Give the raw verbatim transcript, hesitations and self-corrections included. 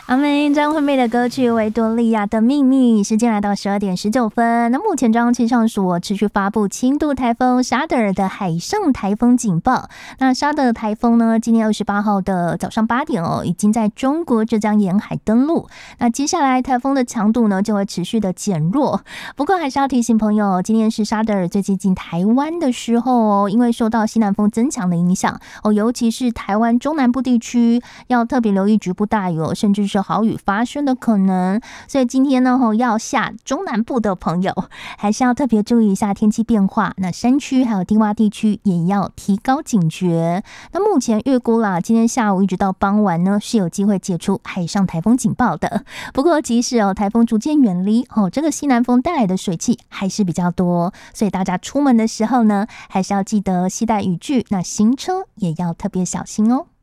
阿妹张惠妹的歌曲《维多利亚的秘密》，时间来到十二点十九分。那目前中央气象署持续发布轻度台风沙德尔的海上台风警报。那沙德尔台风呢，今天二十八号的早上八点哦，已经在中国浙江沿海登陆。那接下来台风的强度呢，就会持续的减弱。不过还是要提醒朋友，今天是沙德尔最接近台湾的时候哦，因为受到西南风增强的影响哦，尤其是台湾中南部地区要特别留意局部大雨，甚至是豪雨发生的可能。所以今天呢，要下中南部的朋友还是要特别注意一下天气变化。那山区还有低洼地区也要提高警觉。那目前预估啦，今天下午一直到傍晚呢，是有机会解除海上台风警报的。不过即使哦台风逐渐远离哦，这个西南风带来的水汽还是比较多，所以大家出门的时候呢，还是要记得携带雨具，那行车也要特别小心哦。